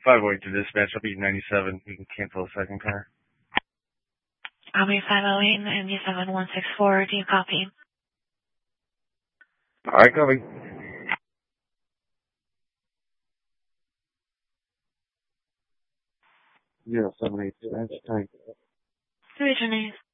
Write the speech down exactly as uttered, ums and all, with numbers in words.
five oh eight to dispatch. I'll be ninety-seven. You can cancel the second car. I'll be five oh eight, ninety-seven, one six four. Do you copy? All right, copy. Zero seven eight dispatch. Thanks. Who is your name?